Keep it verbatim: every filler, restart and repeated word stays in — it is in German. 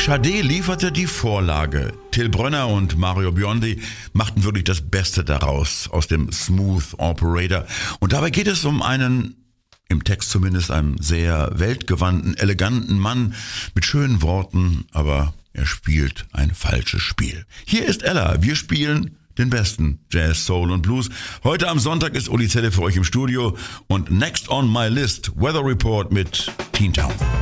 Sade lieferte die Vorlage. Till Brönner und Mario Biondi machten wirklich das Beste daraus, aus dem Smooth Operator. Und dabei geht es um einen, im Text zumindest, einen sehr weltgewandten, eleganten Mann mit schönen Worten, aber er spielt ein falsches Spiel. Hier ist Ella, wir spielen den besten Jazz, Soul und Blues. Heute am Sonntag ist Uli Zelle für euch im Studio und next on my list, Weather Report mit Teen Town.